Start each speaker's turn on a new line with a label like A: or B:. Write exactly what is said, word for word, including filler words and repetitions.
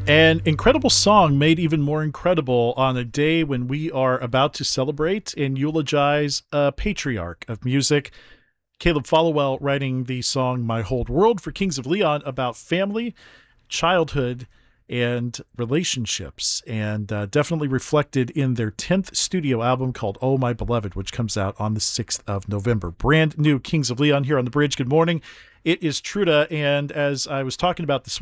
A: An incredible song made even more incredible on a day when we are about to celebrate and eulogize a patriarch of music. Caleb Followell writing the song My Whole World for Kings of Leon about family, childhood, and relationships, and uh, definitely reflected in their tenth studio album called Oh My Beloved, which comes out on the sixth of November. Brand new Kings of Leon here on The Bridge. Good morning. It is Truda, and as I was talking about this